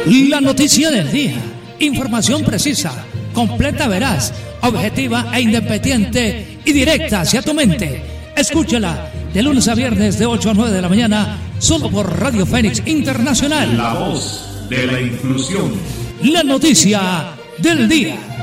La noticia del día. Información precisa, completa, veraz, objetiva e independiente y directa hacia tu mente. Escúchala de lunes a viernes de 8 a 9 de la mañana, solo por Radio Fénix Internacional. La voz de la inclusión. La noticia del día.